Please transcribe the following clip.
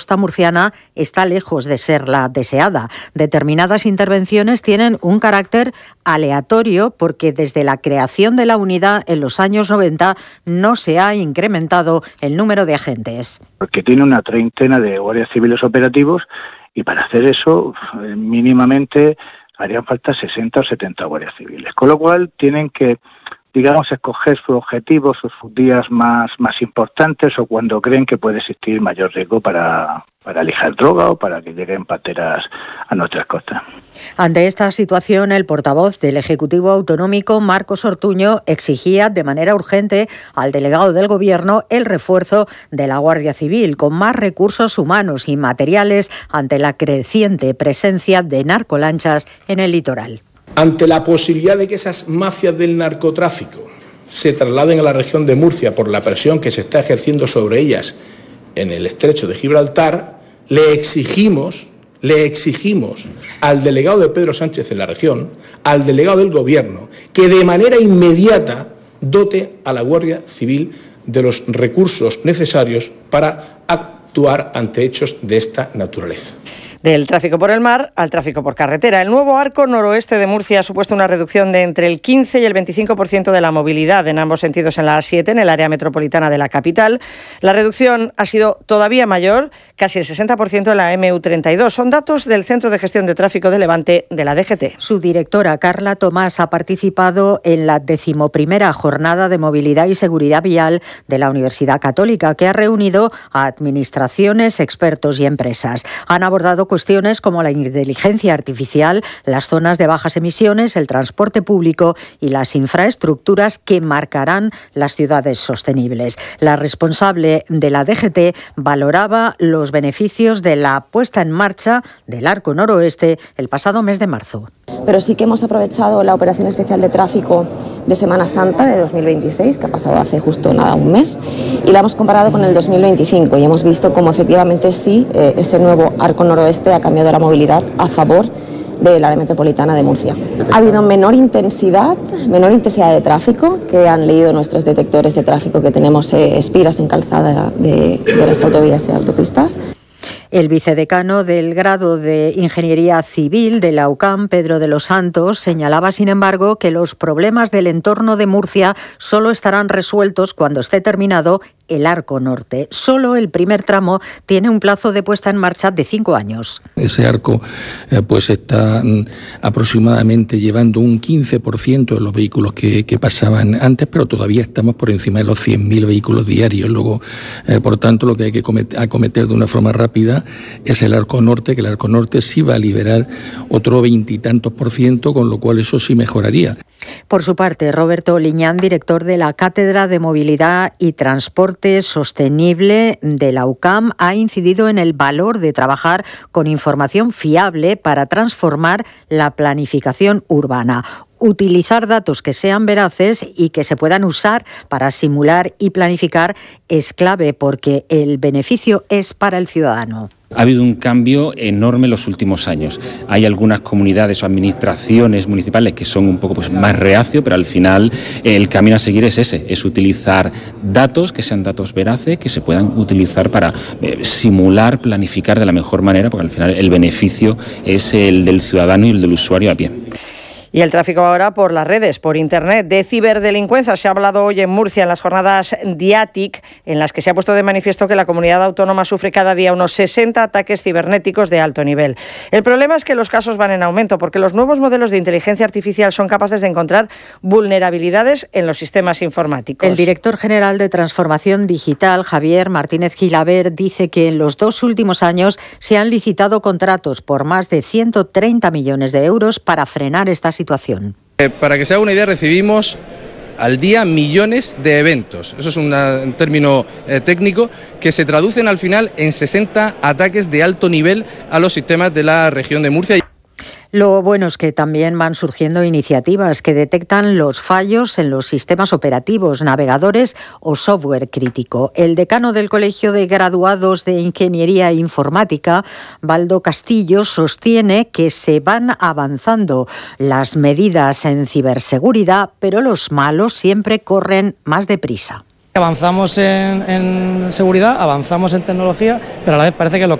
costa murciana está lejos de ser la deseada. Determinadas intervenciones tienen un carácter aleatorio porque desde la creación de la unidad en los años 90 no se ha incrementado el número de agentes. Porque tiene una treintena de guardias civiles operativos y para hacer eso mínimamente harían falta 60 o 70 guardias civiles. Con lo cual tienen que, digamos, escoger sus objetivos o sus días más importantes o cuando creen que puede existir mayor riesgo para lijar droga o para que lleguen pateras a nuestras costas. Ante esta situación, el portavoz del Ejecutivo Autonómico, Marcos Ortuño, exigía de manera urgente al delegado del Gobierno el refuerzo de la Guardia Civil con más recursos humanos y materiales ante la creciente presencia de narcolanchas en el litoral. Ante la posibilidad de que esas mafias del narcotráfico se trasladen a la región de Murcia por la presión que se está ejerciendo sobre ellas en el estrecho de Gibraltar, le exigimos al delegado de Pedro Sánchez en la región, al delegado del Gobierno, que de manera inmediata dote a la Guardia Civil de los recursos necesarios para actuar ante hechos de esta naturaleza. Del tráfico por el mar al tráfico por carretera. El nuevo arco noroeste de Murcia ha supuesto una reducción de entre el 15 y el 25% de la movilidad en ambos sentidos en la A7, en el área metropolitana de la capital. La reducción ha sido todavía mayor, casi el 60% en la MU32. Son datos del Centro de Gestión de Tráfico de Levante de la DGT. Su directora, Carla Tomás, ha participado en la 11ª Jornada de Movilidad y Seguridad Vial de la Universidad Católica, que ha reunido a administraciones, expertos y empresas. Han abordado cuestiones como la inteligencia artificial, las zonas de bajas emisiones, el transporte público y las infraestructuras que marcarán las ciudades sostenibles. La responsable de la DGT valoraba los beneficios de la puesta en marcha del Arco Noroeste el pasado mes de marzo. Pero sí que hemos aprovechado la operación especial de tráfico de Semana Santa de 2026, que ha pasado hace justo un mes, y la hemos comparado con el 2025 y hemos visto cómo efectivamente sí, ese nuevo Arco Noroeste ha cambiado la movilidad a favor del área metropolitana de Murcia. Ha habido menor intensidad de tráfico, que han leído nuestros detectores de tráfico que tenemos espiras en calzada de las autovías y autopistas. El vicedecano del grado de Ingeniería Civil de la UCAM, Pedro de los Santos, señalaba, sin embargo, que los problemas del entorno de Murcia solo estarán resueltos cuando esté terminado el Arco Norte. Solo el primer tramo tiene un plazo de puesta en marcha de 5 años. Ese arco pues está aproximadamente llevando un 15% de los vehículos que pasaban antes, pero todavía estamos por encima de los 100.000 vehículos diarios. Luego, por tanto, lo que hay que acometer de una forma rápida es el Arco Norte, que el Arco Norte sí va a liberar otro 20 y tantos %, con lo cual eso sí mejoraría. Por su parte, Roberto Liñán, director de la Cátedra de Movilidad y Transporte Sostenible de la UCAM, ha incidido en el valor de trabajar con información fiable para transformar la planificación urbana. Utilizar datos que sean veraces y que se puedan usar para simular y planificar es clave porque el beneficio es para el ciudadano. Ha habido un cambio enorme en los últimos años. Hay algunas comunidades o administraciones municipales que son un poco más reacios, pero al final el camino a seguir es ese, es utilizar datos que sean datos veraces, que se puedan utilizar para simular, planificar de la mejor manera, porque al final el beneficio es el del ciudadano y el del usuario a pie. Y el tráfico ahora por las redes, por Internet. De ciberdelincuencia se ha hablado hoy en Murcia en las jornadas DIATIC, en las que se ha puesto de manifiesto que la comunidad autónoma sufre cada día unos 60 ataques cibernéticos de alto nivel. El problema es que los casos van en aumento porque los nuevos modelos de inteligencia artificial son capaces de encontrar vulnerabilidades en los sistemas informáticos. El director general de Transformación Digital, Javier Martínez Gilaber, dice que en los 2 últimos años se han licitado contratos por más de 130 millones de euros para frenar esta situación. Para que se haga una idea, recibimos al día millones de eventos. Eso es un término técnico que se traducen al final en 60 ataques de alto nivel a los sistemas de la región de Murcia. Lo bueno es que también van surgiendo iniciativas que detectan los fallos en los sistemas operativos, navegadores o software crítico. El decano del Colegio de Graduados de Ingeniería Informática, Baldo Castillo, sostiene que se van avanzando las medidas en ciberseguridad, pero los malos siempre corren más deprisa. Avanzamos en seguridad, avanzamos en tecnología, pero a la vez parece que los